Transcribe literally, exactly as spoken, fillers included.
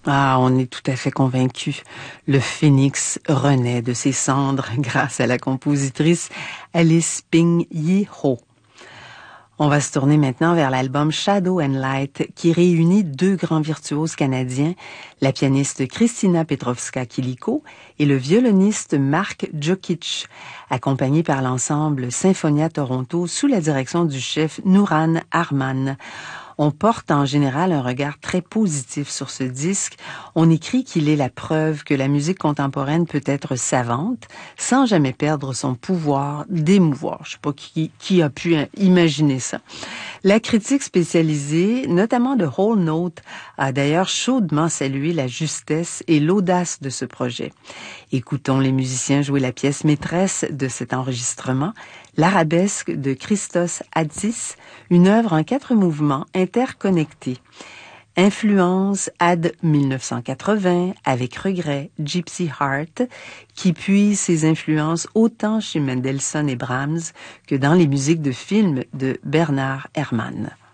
Ah, on est tout à fait convaincus. Le phénix renaît de ses cendres grâce à la compositrice Alice Ping-Yi-Ho. On va se tourner maintenant vers l'album Shadow and Light qui réunit deux grands virtuoses canadiens, la pianiste Kristina Petrovska-Kiliko et le violoniste Mark Jokic, accompagnés par l'ensemble Symphonia Toronto sous la direction du chef Nouran Arman. On porte en général un regard très positif sur ce disque. On écrit qu'il est la preuve que la musique contemporaine peut être savante sans jamais perdre son pouvoir d'émouvoir. Je sais pas qui, qui a pu imaginer ça. La critique spécialisée, notamment de Whole Note, a d'ailleurs chaudement salué la justesse et l'audace de ce projet. Écoutons les musiciens jouer la pièce maîtresse de cet enregistrement, l'Arabesque de Christos Hatzis, une œuvre en quatre mouvements interconnectés. Influence ad dix-neuf cent quatre-vingts, avec regret, Gypsy Heart, qui puise ses influences autant chez Mendelssohn et Brahms que dans les musiques de films de Bernard Herrmann.